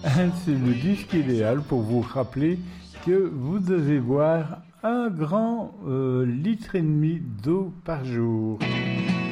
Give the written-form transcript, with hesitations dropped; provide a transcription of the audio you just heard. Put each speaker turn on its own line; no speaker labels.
C'est le disque idéal pour vous rappeler que vous devez boire un grand litre et demi d'eau par jour.